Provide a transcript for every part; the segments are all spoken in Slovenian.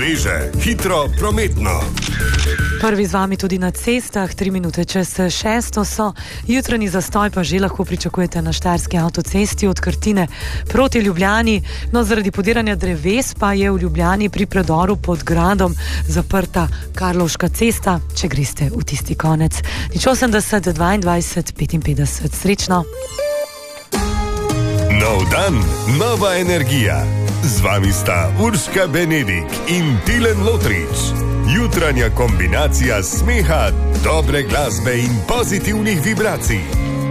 sveže, hitro, prometno. Prvi z vami tudi na cestah, 3 minute čez 6 so. Jutranji zastoj pa že lahko pričakujete na Štajerski avtocesti od Krtine proti Ljubljani. No, zaradi podiranja dreves pa je v Ljubljani pri predoru pod gradom zaprta Karlovška cesta, če greste v tisti konec. 80 22 55. Srečno! Nov dan, nova energija. Z vami sta Urška Benedik in Tilen Lotrič. Jutranja kombinacija smeha, dobre glasbe in pozitivnih vibracij.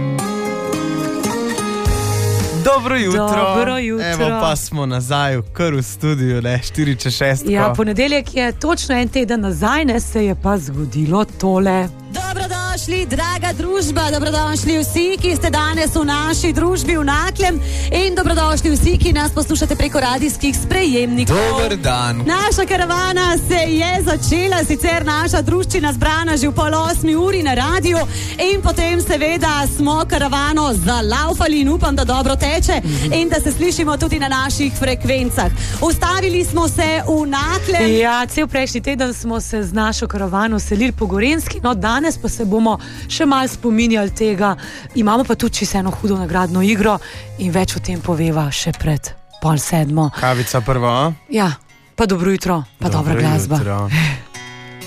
Dobro jutro. Dobro jutro. Evo pa smo nazaj kar v studiu, 4:06. Ja, ponedeljek je točno en teden nazaj, se je pa zgodilo tole. Dobrodošli, draga družba, dobrodošli vsi, ki ste danes v naši družbi v Naklem in dobrodošli vsi, ki nas poslušate preko radijskih sprejemnikov. Dober dan. Naša karavana se je začela, sicer naša druščina zbrana že v 7:30 na radiju in potem seveda smo karavano zalaufali in upam, da dobro teče in da se slišimo tudi na naših frekvencah. Ustavili smo se v Naklem. Ja, cel prejšnji teden smo se z našo karavano selili po Gorenjski, no danes pa se bomo še malo spominjali tega. Imamo pa tudi čisto eno hudo nagradno igro in več o tem poveva še pred 6:30. Kavica prva, a? Ja, pa dobro jutro, pa dobra glasba. Jutro.